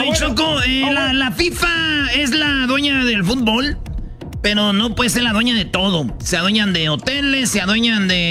Oye, Choco, la FIFA es la dueña del fútbol, pero no puede ser la dueña de todo. Se adueñan de hoteles, se adueñan de